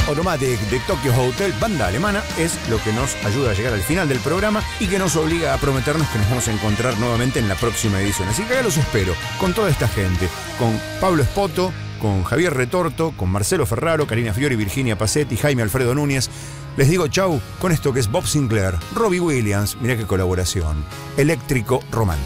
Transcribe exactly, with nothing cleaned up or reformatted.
Automatic de Tokyo Hotel, banda alemana, es lo que nos ayuda a llegar al final del programa y que nos obliga a prometernos que nos vamos a encontrar nuevamente en la próxima edición. Así que ya los espero con toda esta gente, con Pablo Espoto, con Javier Retorto, con Marcelo Ferraro, Karina Fiori, Virginia Pacetti, Jaime Alfredo Núñez. Les digo chau con esto que es Bob Sinclair, Robbie Williams, mirá qué colaboración, Eléctrico Romántico.